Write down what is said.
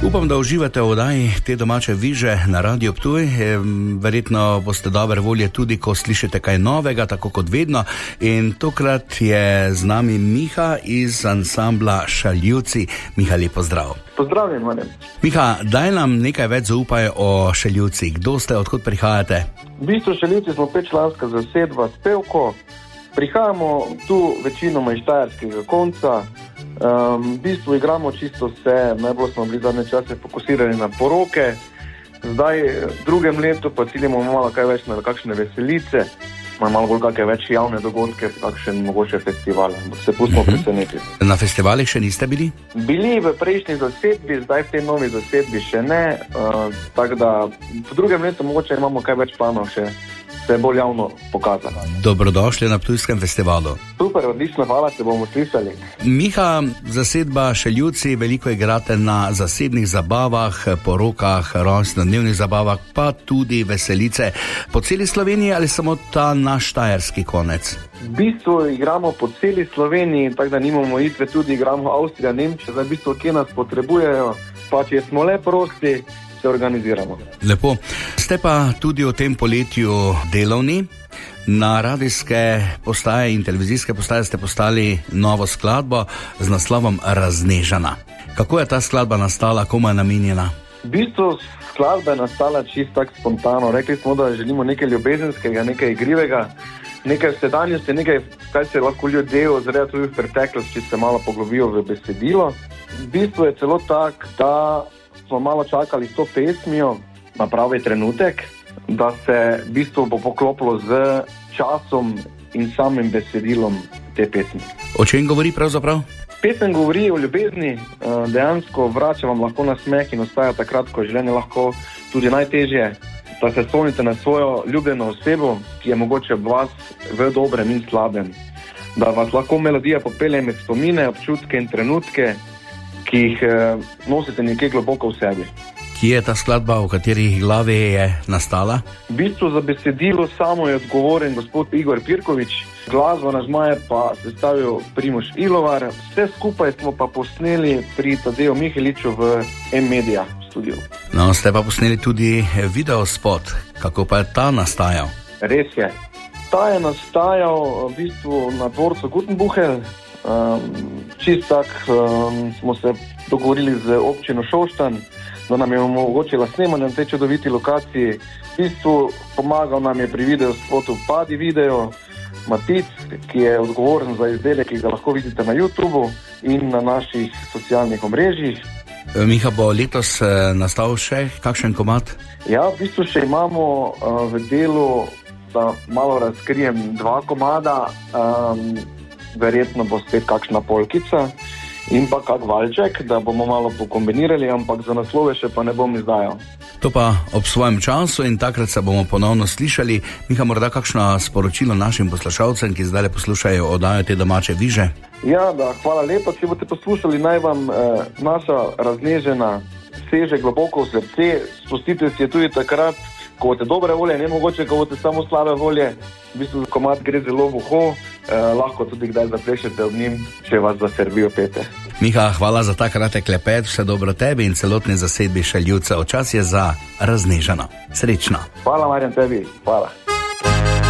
Upam, da uživate v oddaji Te domače viže na Radio Ptuj. Verjetno boste dobre volje tudi, ko slišite kaj novega, tako kot vedno. In tokrat je z nami Miha iz ansambla Šaljivci. Miha, lep pozdrav. Pozdravljen, Marjan. Miha, daj nam nekaj več zaupaj o Šaljivcih. Kdo ste, odkot prihajate? V bistvu Šaljivci smo 5-članska zasedba s pevko. Prihajamo tu večinoma iz štajerskega konca. V bistvu igramo čisto vse, najbolj smo bili zadnje čase fokusirani na poroke. Zdaj v drugem letu pa ciljamo malo kaj več na kakšne veselice, malo bolj kakšne več javne dogodke, kakšen mogoče festival. Se pustimo presenetiti. Na festivalih še niste bili? Bili v prejšnji zasedbi, zdaj v tej novi zasedbi še ne. Tako da v drugem letu mogoče imamo kaj več planov še. Se je bolj javno pokazalo. Dobrodošli na Ptujskem festivalu. Super, odlično, hvala, se bomo slišali. Miha, zasedba Šaljivci, veliko igrate na zasebnih zabavah, porokah, rojstnodnevnih zabavah, pa tudi veselice. Po celi Sloveniji ali samo ta naš štajerski konec? V bistvu igramo po celi Sloveniji, tako da nimamo itve, tudi igramo Avstrija, Nemčija, zdaj v bistvu, kje nas potrebujejo, pa če smo le prosti, se organiziramo. Lepo. Ste pa tudi v tem poletju delovni. Na radijske postaje in televizijske postaje ste postali novo skladbo z naslovom Raznežana. Kako je ta skladba nastala, komu je namenjena? V bistvu skladba je nastala čisto tako spontano. Rekli smo, da želimo nekaj ljubezenskega, nekaj igrivega, nekaj sedanjosti, nekaj, kaj se lahko ljudje ozrejo tudi v preteklost, če se malo poglobijo v besedilo. V bistvu je celo tak, da smo malo čakali s to pesmijo na pravi trenutek, da se v bistvu bo poklopilo z časom in samim besedilom te pesmi. O čem govori pravzaprav? Pesem govori o ljubezni, dejansko vrača vam lahko na smeh in ostaja takrat, ko je življenje lahko tudi najtežje, da se spomnite na svojo ljubljeno osebo, ki je mogoče ob vas v dobrem in slabem. Da vas lahko melodija popelje med spomine, občutke in trenutke, ki jih nosite nekje globoko v sebi. Kje je ta skladba, v kateri glavi je nastala? V bistvu za besedilo samo je odgovoren gospod Igor Pirkovič, glasbo na zmaje pa sestavil Primož Ilovar, vse skupaj smo pa posneli pri Tadeju Miheliču v M-Media studiu. No, ste pa posneli tudi videospot. Kako pa je ta nastajal? Res je. Ta je nastajal v bistvu na dvorcu Gutenbuchel. Čist tak smo se dogovorili z občino Šoštanj, da nam je omogočila snemanje na tej čudoviti lokaciji. V bistvu pomagal nam je pri videospotu Padi Video Matic, ki je odgovoren za izdelek, ki ga lahko vidite na YouTubeu in na naših socialnih omrežjih. Miha, bo letos nastal še kakšen komad? Ja, v bistvu še imamo v delu, da malo razkrijem, 2 komada. Verjetno bo spet kakšna polkica in pa kak valček, da bomo malo pokombinirali, ampak za naslove še pa ne bom izdajal. To pa ob svojem času in takrat se bomo ponovno slišali. Miha, morda kakšno sporočilo našim poslušalcem, ki zdaj poslušajo oddajo Te domače viže? Ja, da, hvala lepa, če boste poslušali, naj vam naša Raznežena seže globoko v srce. Spustite si je tudi takrat, ko boste dobre volje, ne mogoče, ko boste samo slabe volje. V bistvu komad gre zelo v uho, lahko tudi kdaj zaplešete ob njim, če vas zaservijo pete. Miha, hvala za ta kratek klepet, vse dobro tebi in celotni zasedbi Šaljivcev. Čas je za Raznežano. Srečno. Hvala, Marjan, tebi. Hvala.